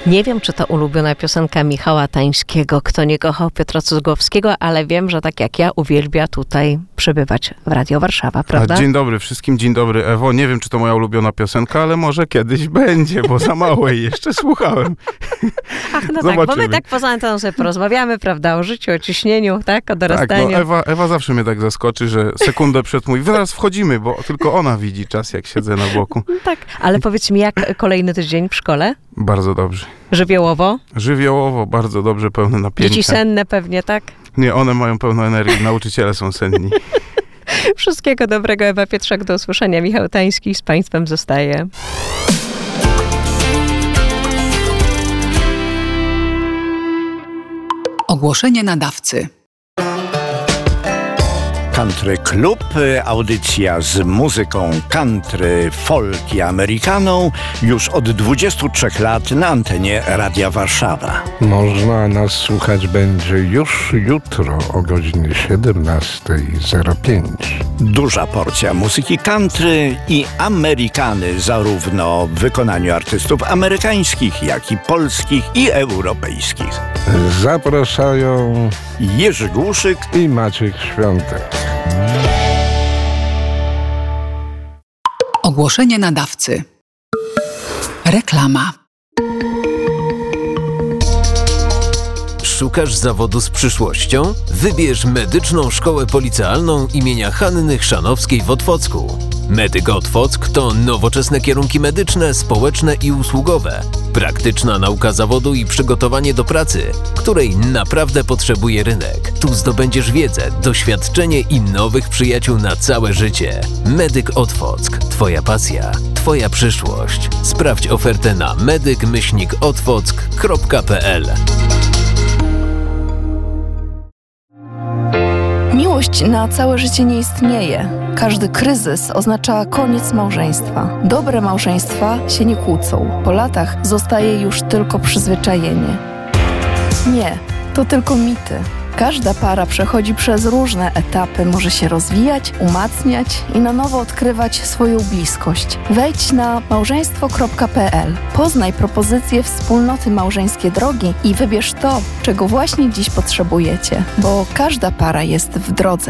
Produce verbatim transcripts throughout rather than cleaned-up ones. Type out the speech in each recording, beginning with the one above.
Nie wiem, czy to ulubiona piosenka Michała Tańskiego, kto nie kochał Piotra Cudgowskiego, ale wiem, że tak jak ja uwielbia tutaj przebywać w Radio Warszawa, prawda? A dzień dobry wszystkim, dzień dobry Ewo. Nie wiem, czy to moja ulubiona piosenka, ale może kiedyś będzie, bo za małej jeszcze słuchałem. Ach, no Zobaczymy. tak, bo my tak poza anteną sobie porozmawiamy, prawda, o życiu, o ciśnieniu, tak, o Tak, dorastaniu. no Ewa, Ewa zawsze mnie tak zaskoczy, że sekundę przed mój, zaraz wchodzimy, bo tylko ona widzi czas, jak siedzę na boku. Tak, ale powiedz mi, jak kolejny tydzień w szkole? Bardzo dobrze. Żywiołowo? Żywiołowo, bardzo dobrze, pełne napięcia. Dzieci senne pewnie, tak? Nie, one mają pełną energii, nauczyciele są senni. Wszystkiego dobrego, Ewa Pietrzak, do usłyszenia. Michał Tański z Państwem zostaje. Ogłoszenie nadawcy. Country Club, audycja z muzyką country, folk i amerykaną już od dwudziestu trzech lat na antenie Radia Warszawa. Można nas słuchać będzie już jutro o godzinie siedemnasta zero pięć. Duża porcja muzyki country i amerykany, zarówno w wykonaniu artystów amerykańskich, jak i polskich i europejskich. Zapraszają Jerzy Głuszyk i Maciek Świątek. Ogłoszenie nadawcy. Reklama. Szukasz zawodu z przyszłością? Wybierz Medyczną Szkołę Policealną imienia Hanny Chrzanowskiej w Otwocku. Medyk Otwock to nowoczesne kierunki medyczne, społeczne i usługowe. Praktyczna nauka zawodu i przygotowanie do pracy, której naprawdę potrzebuje rynek. Tu zdobędziesz wiedzę, doświadczenie i nowych przyjaciół na całe życie. Medyk Otwock. Twoja pasja, Twoja przyszłość. Sprawdź ofertę na medyk myślnik otwock kropka p l. Miłość na całe życie nie istnieje. Każdy kryzys oznacza koniec małżeństwa. Dobre małżeństwa się nie kłócą. Po latach zostaje już tylko przyzwyczajenie. Nie, to tylko mity. Każda para przechodzi przez różne etapy, może się rozwijać, umacniać i na nowo odkrywać swoją bliskość. Wejdź na małżeństwo kropka p l, poznaj propozycje wspólnoty Małżeńskie Drogi i wybierz to, czego właśnie dziś potrzebujecie, bo każda para jest w drodze.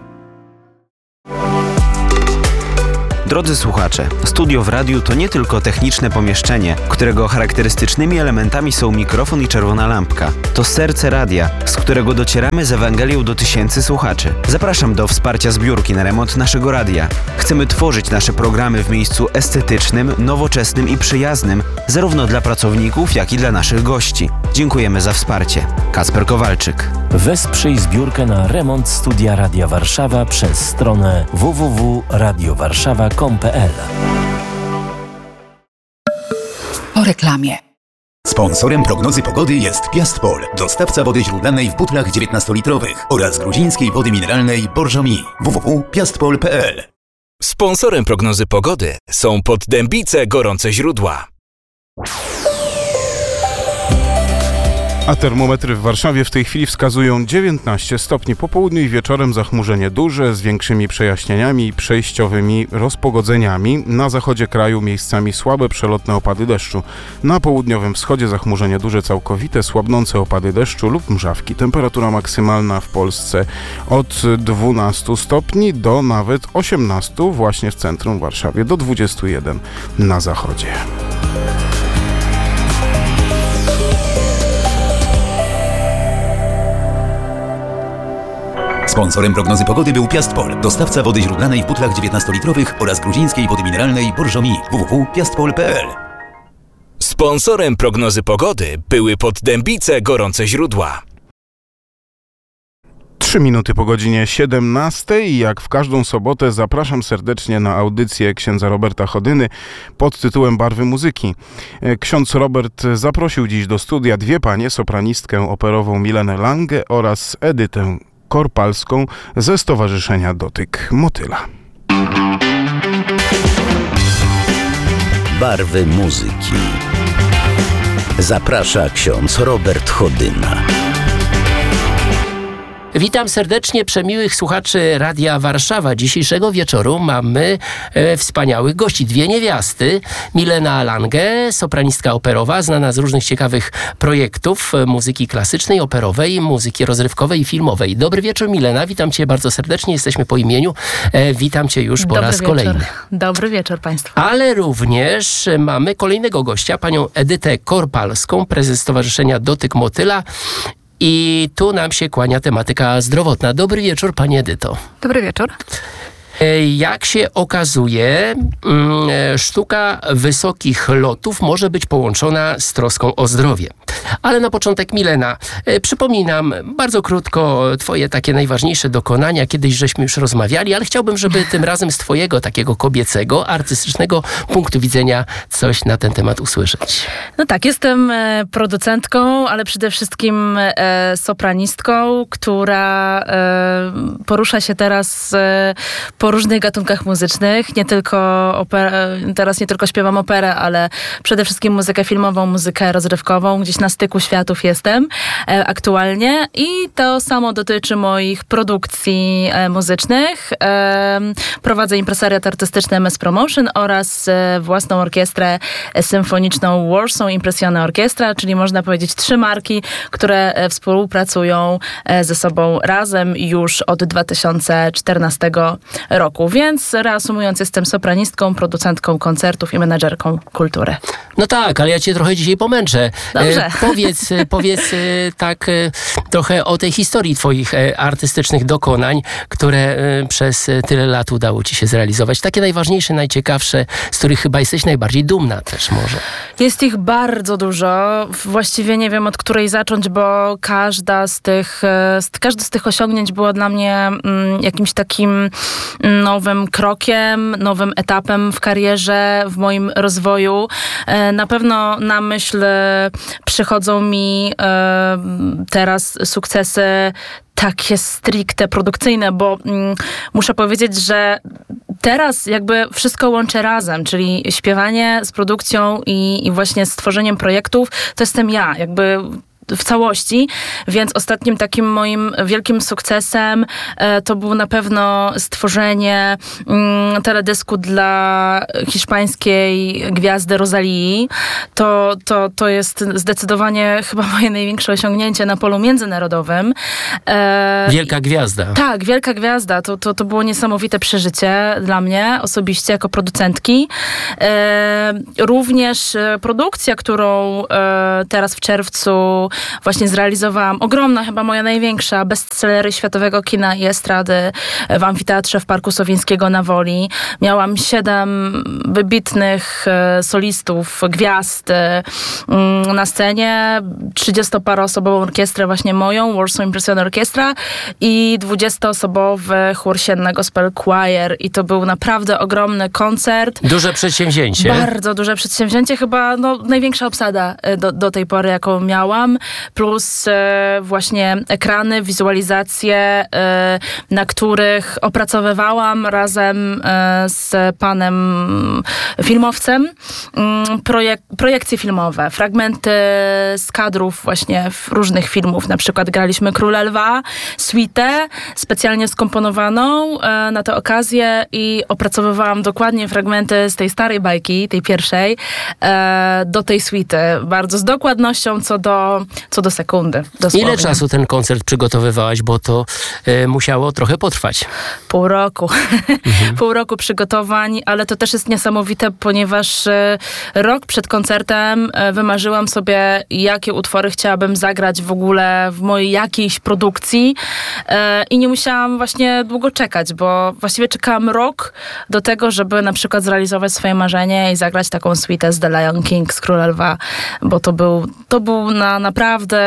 Drodzy słuchacze, studio w radiu to nie tylko techniczne pomieszczenie, którego charakterystycznymi elementami są mikrofon i czerwona lampka. To serce radia, z którego docieramy z Ewangelią do tysięcy słuchaczy. Zapraszam do wsparcia zbiórki na remont naszego radia. Chcemy tworzyć nasze programy w miejscu estetycznym, nowoczesnym i przyjaznym, zarówno dla pracowników, jak i dla naszych gości. Dziękujemy za wsparcie. Kacper Kowalczyk. Wesprzyj zbiórkę na remont studia Radia Warszawa przez stronę w w w kropka radio warszawa kropka com kropka p l. Po reklamie. Sponsorem prognozy pogody jest Piastpol, dostawca wody źródlanej w butlach dziewiętnastolitrowych oraz gruzińskiej wody mineralnej Borżomi. w w w kropka piastpol kropka p l. Sponsorem prognozy pogody są Poddębice Gorące Źródła. A termometry w Warszawie w tej chwili wskazują dziewiętnaście stopni. Po południu i wieczorem zachmurzenie duże z większymi przejaśnieniami i przejściowymi rozpogodzeniami. Na zachodzie kraju miejscami słabe przelotne opady deszczu. Na południowym wschodzie zachmurzenie duże całkowite, słabnące opady deszczu lub mrzawki. Temperatura maksymalna w Polsce od dwunastu stopni do nawet osiemnastu właśnie w centrum Warszawie, do dwudziestu jeden na zachodzie. Sponsorem prognozy pogody był Piastpol, dostawca wody źródlanej w butlach dziewiętnastolitrowych oraz gruzińskiej wody mineralnej Borżomi. w w w kropka piastpol kropka p l. Sponsorem prognozy pogody były Poddębice Gorące Źródła. Trzy minuty po godzinie siedemnastej i jak w każdą sobotę zapraszam serdecznie na audycję księdza Roberta Chodyny pod tytułem Barwy muzyki. Ksiądz Robert zaprosił dziś do studia dwie panie, sopranistkę operową Milenę Lange oraz Edytę Korpalską ze Stowarzyszenia Dotyk Motyla. Barwy muzyki. Zaprasza ksiądz Robert Chodyna. Witam serdecznie przemiłych słuchaczy Radia Warszawa. Dzisiejszego wieczoru mamy e, wspaniałych gości. Dwie niewiasty. Milena Lange, sopranistka operowa, znana z różnych ciekawych projektów e, muzyki klasycznej, operowej, muzyki rozrywkowej i filmowej. Dobry wieczór, Milena. Witam cię bardzo serdecznie. Jesteśmy po imieniu. E, witam cię już po Dobry raz wieczór. kolejny. Dobry wieczór Państwu. Ale również mamy kolejnego gościa, panią Edytę Korpalską, prezes Stowarzyszenia Dotyk Motyla. I tu nam się kłania tematyka zdrowotna. Dobry wieczór, pani Edyto. Dobry wieczór. Jak się okazuje, sztuka wysokich lotów może być połączona z troską o zdrowie. Ale na początek, Milena, przypomnij nam bardzo krótko twoje takie najważniejsze dokonania. Kiedyś żeśmy już rozmawiali, ale chciałbym, żeby tym razem z twojego takiego kobiecego, artystycznego punktu widzenia coś na ten temat usłyszeć. No tak, jestem e, producentką, ale przede wszystkim e, sopranistką, która e, porusza się teraz e, po różnych gatunkach muzycznych. Nie tylko oper- teraz nie tylko śpiewam operę, ale przede wszystkim muzykę filmową, muzykę rozrywkową. Gdzieś na styku światów jestem e, aktualnie i to samo dotyczy moich produkcji e, muzycznych. E, prowadzę impresariat artystyczny M S Promotion oraz e, własną orkiestrę symfoniczną Warsaw Impressione Orkiestra, czyli można powiedzieć trzy marki, które e, współpracują e, ze sobą razem już od dwa tysiące czternastego roku. Więc reasumując, jestem sopranistką, producentką koncertów i menadżerką kultury. No tak, ale ja cię trochę dzisiaj pomęczę. Dobrze. E, powiedz, powiedz e, tak e, trochę o tej historii twoich e, artystycznych dokonań, które e, przez tyle lat udało ci się zrealizować. Takie najważniejsze, najciekawsze, z których chyba jesteś najbardziej dumna też może. Jest ich bardzo dużo. Właściwie nie wiem, od której zacząć, bo każda z tych, z, każdy z tych osiągnięć było dla mnie mm, jakimś takim nowym krokiem, nowym etapem w karierze, w moim rozwoju. E, na pewno na myśl przychodzą mi e, teraz sukcesy takie stricte produkcyjne, bo mm, muszę powiedzieć, że teraz jakby wszystko łączę razem, czyli śpiewanie z produkcją i, i właśnie z tworzeniem projektów, to jestem ja, jakby w całości, więc ostatnim takim moim wielkim sukcesem e, to było na pewno stworzenie mm, teledysku dla hiszpańskiej gwiazdy Rosalii. To, to, to jest zdecydowanie chyba moje największe osiągnięcie na polu międzynarodowym. E, Wielka gwiazda. Tak, wielka gwiazda. To, to, to było niesamowite przeżycie dla mnie osobiście jako producentki. E, również produkcja, którą e, teraz w czerwcu właśnie zrealizowałam, ogromna, chyba moja największa, bestsellery światowego kina i estrady w Amfiteatrze w Parku Sowińskiego na Woli. Miałam siedem wybitnych e, solistów, gwiazd e, na scenie, trzydziestoparoosobową orkiestrę właśnie moją, Warsaw Impressione Orkiestra i dwudziestoosobowy chór Sienna Gospel Choir i to był naprawdę ogromny koncert. Duże przedsięwzięcie. Bardzo duże przedsięwzięcie, chyba no, największa obsada do, do tej pory, jaką miałam. Plus e, właśnie ekrany, wizualizacje, e, na których opracowywałam razem e, z panem filmowcem mm, projek- projekcje filmowe, fragmenty z kadrów właśnie różnych filmów. Na przykład graliśmy Króla Lwa, suitę specjalnie skomponowaną e, na tę okazję i opracowywałam dokładnie fragmenty z tej starej bajki, tej pierwszej, e, do tej suity. Bardzo z dokładnością co do co do sekundy. Dosłownie. Ile czasu ten koncert przygotowywałaś, bo to e, musiało trochę potrwać? Pół roku. Mhm. Pół roku przygotowań, ale to też jest niesamowite, ponieważ e, rok przed koncertem e, wymarzyłam sobie, jakie utwory chciałabym zagrać w ogóle w mojej jakiejś produkcji e, i nie musiałam właśnie długo czekać, bo właściwie czekałam rok do tego, żeby na przykład zrealizować swoje marzenie i zagrać taką suitę z The Lion King, z Króla Lwa, bo to był, to był na naprawdę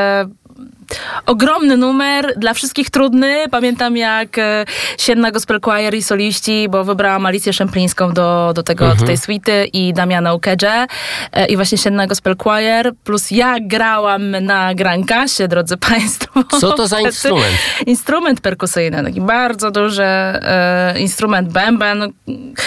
ogromny numer, dla wszystkich trudny. Pamiętam jak e, Sienna Gospel Choir i soliści, bo wybrałam Alicję Szemplińską do, do, tego, Mhm. do tej suity i Damiana Ukedże e, i właśnie Sienna Gospel Choir, plus ja grałam na grankasie, drodzy Państwo. Co to za instrument? Instrument perkusyjny, taki bardzo duży e, instrument, bęben,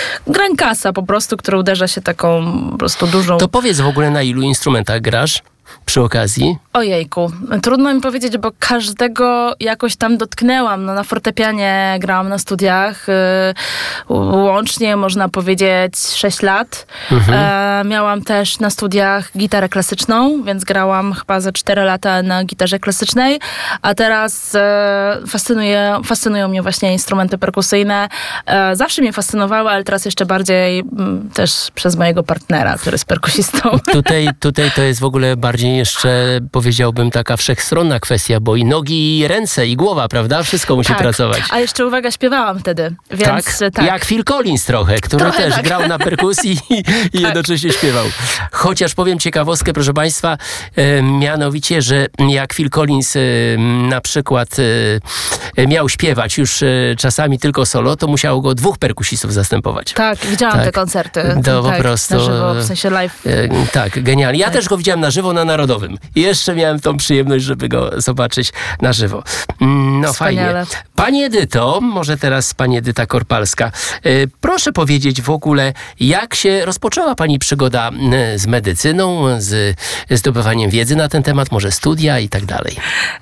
grankasa po prostu, który uderza się taką po prostu dużą... To powiedz w ogóle, na ilu instrumentach grasz? przy okazji? Ojejku, trudno mi powiedzieć, bo każdego jakoś tam dotknęłam. No, na fortepianie grałam na studiach. Yy, łącznie można powiedzieć sześć lat. Mhm. E, miałam też na studiach gitarę klasyczną, więc grałam chyba ze cztery lata na gitarze klasycznej. A teraz e, fascynuje, fascynują mnie właśnie instrumenty perkusyjne. E, zawsze mnie fascynowały, ale teraz jeszcze bardziej m, też przez mojego partnera, który jest perkusistą. Tutaj, tutaj to jest w ogóle bardziej jeszcze, powiedziałbym, taka wszechstronna kwestia, bo i nogi, i ręce, i głowa, prawda? Wszystko musi tak. pracować. A jeszcze, uwaga, śpiewałam wtedy, więc tak? tak. Jak Phil Collins trochę, który trochę też tak. grał na perkusji i, i tak. jednocześnie śpiewał. Chociaż powiem ciekawostkę, proszę Państwa, e, mianowicie, że jak Phil Collins e, na przykład e, miał śpiewać już e, czasami tylko solo, to musiało go dwóch perkusistów zastępować. Tak, widziałam tak. te koncerty. To tak, po prostu... Na żywo, w sensie live. E, tak, genialnie. Ja tak. też go widziałem na żywo na Narodowym. I jeszcze miałem tą przyjemność, żeby go zobaczyć na żywo. No Wspaniale. fajnie. Pani Edyto, może teraz pani Edyta Korpalska, e, proszę powiedzieć w ogóle, jak się rozpoczęła pani przygoda e, z medycyną, z zdobywaniem wiedzy na ten temat, może studia i tak dalej?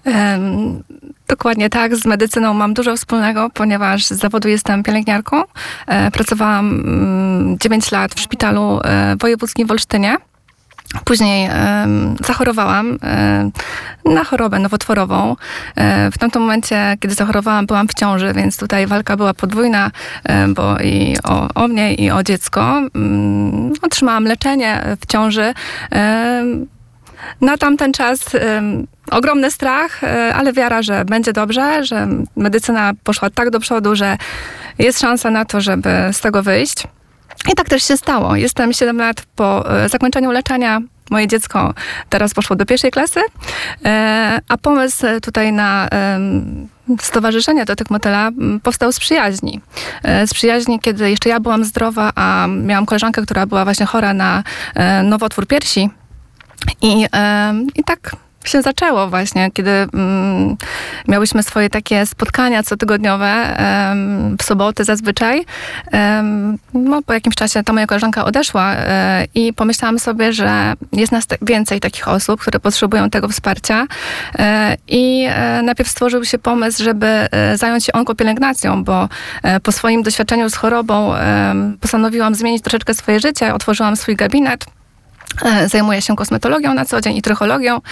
Um, dokładnie tak. Z medycyną mam dużo wspólnego, ponieważ z zawodu jestem pielęgniarką. E, pracowałam mm, dziewięć lat w szpitalu e, wojewódzkim w Olsztynie. Później e, zachorowałam e, na chorobę nowotworową. E, w tamtym momencie, kiedy zachorowałam, byłam w ciąży, więc tutaj walka była podwójna, e, bo i o, o mnie, i o dziecko. Mm, otrzymałam leczenie w ciąży. E, na tamten czas e, ogromny strach, e, ale wiara, że będzie dobrze, że medycyna poszła tak do przodu, że jest szansa na to, żeby z tego wyjść. I tak też się stało. Jestem siedem lat po e, zakończeniu leczenia. Moje dziecko teraz poszło do pierwszej klasy, e, a pomysł tutaj na e, stowarzyszenie Dotyk Motyla powstał z przyjaźni. E, z przyjaźni, kiedy jeszcze ja byłam zdrowa, a miałam koleżankę, która była właśnie chora na e, nowotwór piersi. I, e, i tak się zaczęło właśnie, kiedy mm, miałyśmy swoje takie spotkania cotygodniowe um, w soboty zazwyczaj. Um, no, po jakimś czasie ta moja koleżanka odeszła um, i pomyślałam sobie, że jest nas więcej takich osób, które potrzebują tego wsparcia um, i um, najpierw stworzył się pomysł, żeby um, zająć się onkopielęgnacją, bo um, po swoim doświadczeniu z chorobą um, postanowiłam zmienić troszeczkę swoje życie, otworzyłam swój gabinet. Zajmuję się kosmetologią na co dzień i trychologią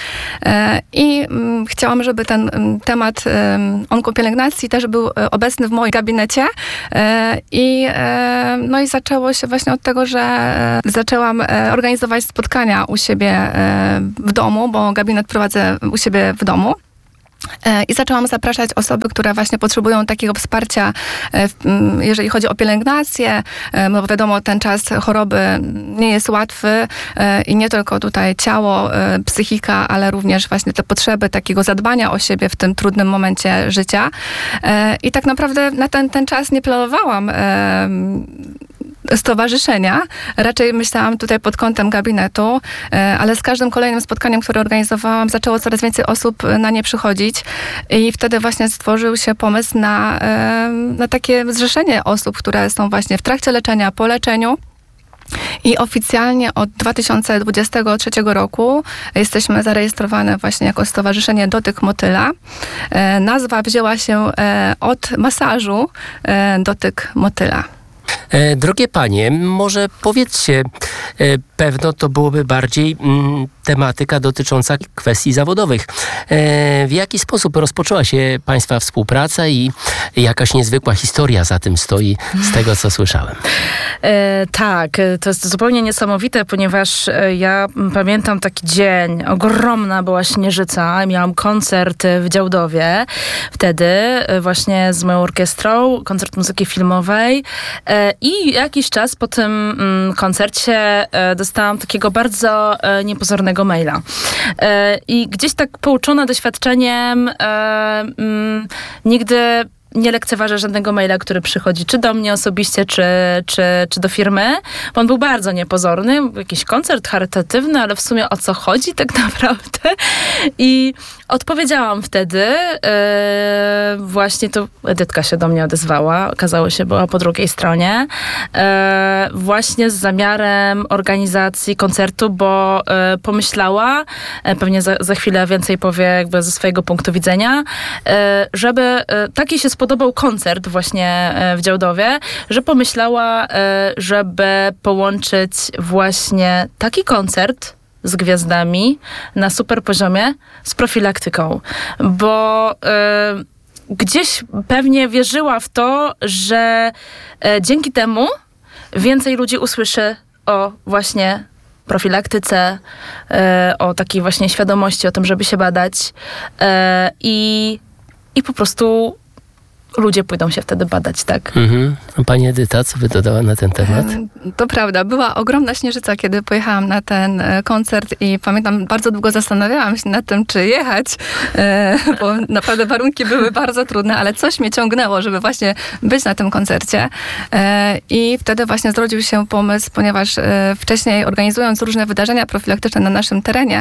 i chciałam, żeby ten temat onkopielęgnacji też był obecny w moim gabinecie i, no i zaczęło się właśnie od tego, że zaczęłam organizować spotkania u siebie w domu, bo gabinet prowadzę u siebie w domu. I zaczęłam zapraszać osoby, które właśnie potrzebują takiego wsparcia, jeżeli chodzi o pielęgnację, no bo wiadomo, ten czas choroby nie jest łatwy i nie tylko tutaj ciało, psychika, ale również właśnie te potrzeby takiego zadbania o siebie w tym trudnym momencie życia. I tak naprawdę na ten, ten czas nie planowałam stowarzyszenia. Raczej myślałam tutaj pod kątem gabinetu, ale z każdym kolejnym spotkaniem, które organizowałam, zaczęło coraz więcej osób na nie przychodzić i wtedy właśnie stworzył się pomysł na, na takie zrzeszenie osób, które są właśnie w trakcie leczenia, po leczeniu. I oficjalnie od dwa tysiące dwudziestego trzeciego roku jesteśmy zarejestrowane właśnie jako Stowarzyszenie Dotyk Motyla. E, nazwa wzięła się e, od masażu e, Dotyk Motyla. E, drogie panie, może powiedzcie, e, pewno to byłoby bardziej mm, tematyka dotycząca kwestii zawodowych. E, w jaki sposób rozpoczęła się państwa współpraca i jakaś niezwykła historia za tym stoi, z tego co słyszałem? E, tak, to jest zupełnie niesamowite, ponieważ ja pamiętam taki dzień, ogromna była śnieżyca, miałam koncert w Działdowie, wtedy właśnie z moją orkiestrą, koncert muzyki filmowej e, i jakiś czas po tym mm, koncercie e, dostałam takiego bardzo e, niepozornego maila. E, I gdzieś tak pouczona doświadczeniem e, mm, nigdy nie lekceważę żadnego maila, który przychodzi, czy do mnie osobiście, czy, czy, czy do firmy. Bo on był bardzo niepozorny, jakiś koncert charytatywny, ale w sumie o co chodzi tak naprawdę? I odpowiedziałam wtedy, yy, właśnie to Edytka się do mnie odezwała, okazało się, była po drugiej stronie, yy, właśnie z zamiarem organizacji koncertu, bo yy, pomyślała, yy, pewnie za, za chwilę więcej powie jakby ze swojego punktu widzenia, yy, żeby yy, taki się spodobał koncert właśnie yy, w Działdowie, że pomyślała, yy, żeby połączyć właśnie taki koncert z gwiazdami na super poziomie z profilaktyką, bo y, gdzieś pewnie wierzyła w to, że y, dzięki temu więcej ludzi usłyszy o właśnie profilaktyce, y, o takiej właśnie świadomości, o tym, żeby się badać y, i, i po prostu ludzie pójdą się wtedy badać, tak? Mhm. Pani Edyta, co by dodała na ten temat? To prawda. Była ogromna śnieżyca, kiedy pojechałam na ten koncert i pamiętam, bardzo długo zastanawiałam się nad tym, czy jechać, bo naprawdę warunki były bardzo trudne, ale coś mnie ciągnęło, żeby właśnie być na tym koncercie. I wtedy właśnie zrodził się pomysł, ponieważ wcześniej organizując różne wydarzenia profilaktyczne na naszym terenie,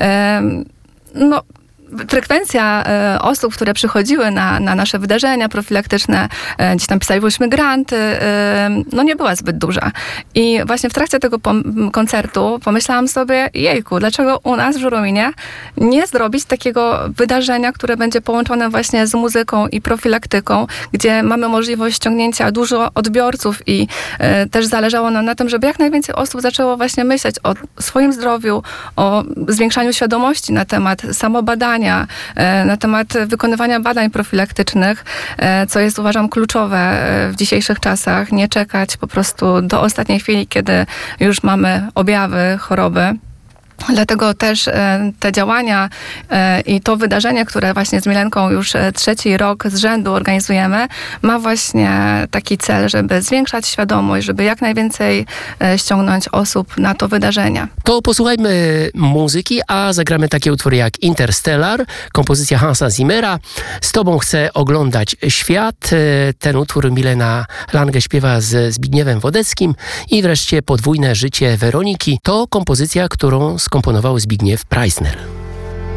no frekwencja e, osób, które przychodziły na, na nasze wydarzenia profilaktyczne, e, gdzieś tam pisaliśmy granty, e, no nie była zbyt duża. I właśnie w trakcie tego pom- koncertu pomyślałam sobie, jejku, dlaczego u nas w Żurominie nie zrobić takiego wydarzenia, które będzie połączone właśnie z muzyką i profilaktyką, gdzie mamy możliwość ściągnięcia dużo odbiorców i e, też zależało nam na tym, żeby jak najwięcej osób zaczęło właśnie myśleć o swoim zdrowiu, o zwiększaniu świadomości na temat samobadania, na temat wykonywania badań profilaktycznych, co jest, uważam, kluczowe w dzisiejszych czasach. Nie czekać po prostu do ostatniej chwili, kiedy już mamy objawy choroby. Dlatego też e, te działania e, i to wydarzenie, które właśnie z Milenką już e, trzeci rok z rzędu organizujemy, ma właśnie taki cel, żeby zwiększać świadomość, żeby jak najwięcej e, ściągnąć osób na to wydarzenie. To posłuchajmy muzyki, a zagramy takie utwory jak Interstellar, kompozycja Hansa Zimmera. Z tobą chcę oglądać świat. E, ten utwór Milena Lange śpiewa z Zbigniewem Wodeckim i wreszcie Podwójne życie Weroniki. To kompozycja, którą skomponował Zbigniew Preissner.